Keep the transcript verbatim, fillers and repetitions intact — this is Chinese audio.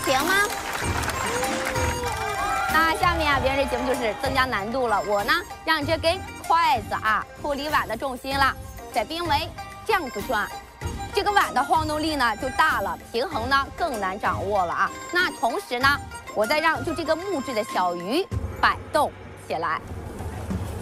行吗？那下面啊，别人这节目就是增加难度了。我呢，让这根筷子啊脱离碗的重心了，在濒危这样子转，这个碗的晃动力呢就大了，平衡呢更难掌握了啊。那同时呢，我再让就这个木质的小鱼摆动起来。